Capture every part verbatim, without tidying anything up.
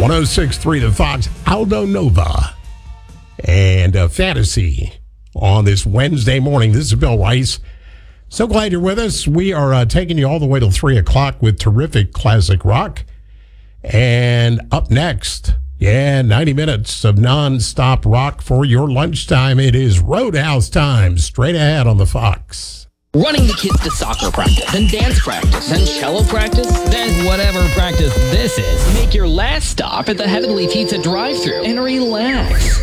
one oh six point three The Fox, Aldo Nova, and uh, Fantasy on this Wednesday morning. This is Bill Rice. So glad you're with us. We are uh, taking you all the way till three o'clock with terrific classic rock. And up next, yeah, ninety minutes of non-stop rock for your lunchtime. It is Roadhouse time, straight ahead on The Fox. Running the kids to soccer practice, then dance practice, then cello practice, then whatever practice this is. Make your last stop at the Heavenly Pizza drive-thru and relax.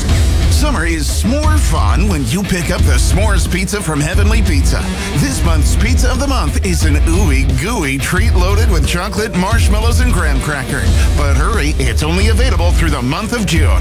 Summer is more fun when you pick up the S'mores Pizza from Heavenly Pizza. This month's Pizza of the Month is an ooey gooey treat loaded with chocolate, marshmallows, and graham cracker. But hurry, it's only available through the month of June.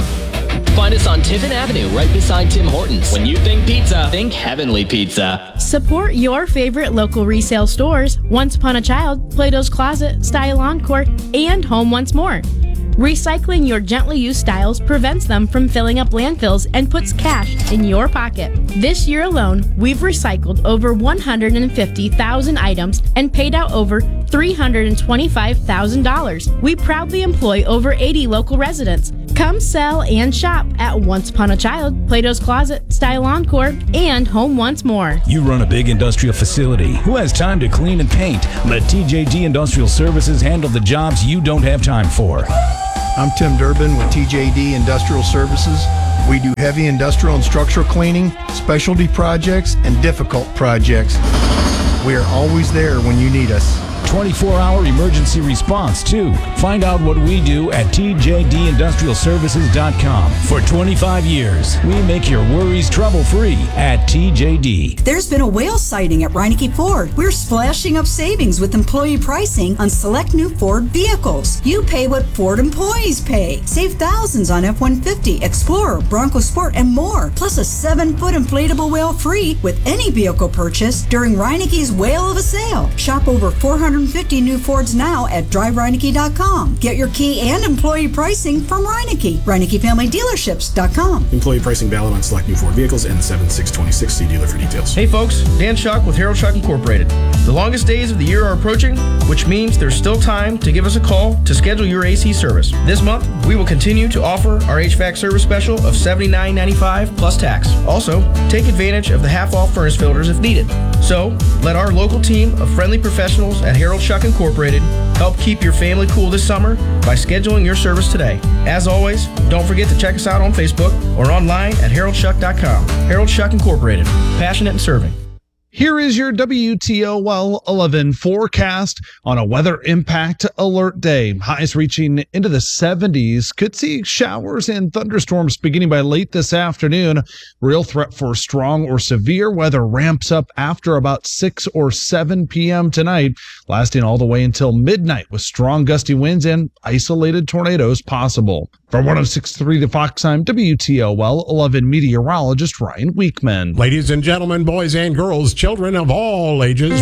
Find us on Tiffin Avenue, right beside Tim Hortons. When you think pizza, think Heavenly Pizza. Support your favorite local resale stores, Once Upon a Child, Plato's Closet, Style Encore, and Home Once More. Recycling your gently used styles prevents them from filling up landfills and puts cash in your pocket. This year alone, we've recycled over one hundred fifty thousand items and paid out over three hundred twenty-five thousand dollars. We proudly employ over eighty local residents. Come sell and shop at Once Upon a Child, Plato's Closet, Style Encore, and Home Once More. You run a big industrial facility. Who has time to clean and paint? Let T J D Industrial Services handle the jobs you don't have time for. I'm Tim Durbin with T J D Industrial Services. We do heavy industrial and structural cleaning, specialty projects, and difficult projects. We are always there when you need us. twenty-four hour emergency response, too. Find out what we do at T J D industrial services dot com. For twenty-five years, we make your worries trouble-free at T J D. There's been a whale sighting at Reineke Ford. We're splashing up savings with employee pricing on select new Ford vehicles. You pay what Ford employees pay. Save thousands on F one fifty, Explorer, Bronco Sport, and more. Plus a seven-foot inflatable whale free with any vehicle purchase during Reineke's Whale of a Sale. Shop over four hundred fifty new Fords now at drive reineke dot com. Get your key and employee pricing from Reineke. Reineke Family Dealerships dot com. Employee pricing valid on select new Ford vehicles and seven six twenty-six. See dealer for details. Hey folks, Dan Schuck with Harold Schuck Incorporated. The longest days of the year are approaching, which means there's still time to give us a call to schedule your A C service. This month, we will continue to offer our H V A C service special of seventy-nine ninety-five plus tax. Also, take advantage of the half-off furnace filters if needed. So, let our local team of friendly professionals at Harold Schuck Incorporated help keep your family cool this summer by scheduling your service today. As always, don't forget to check us out on Facebook or online at harold schuck dot com. Harold Schuck Incorporated, passionate in serving. Here is your W T O L eleven forecast on a weather impact alert day. Highs reaching into the seventies. Could see showers and thunderstorms beginning by late this afternoon. Real threat for strong or severe weather ramps up after about six or seven p.m. tonight, lasting all the way until midnight with strong gusty winds and isolated tornadoes possible. For one oh six point three The Fox, I'm W T O L eleven meteorologist Ryan Weekman. Ladies and gentlemen, boys and girls, children of all ages,